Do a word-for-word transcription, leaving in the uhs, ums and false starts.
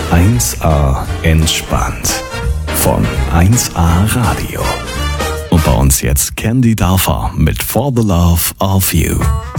eins A entspannt von eins A Radio. Und bei uns jetzt Candy Darfer mit For the Love of You.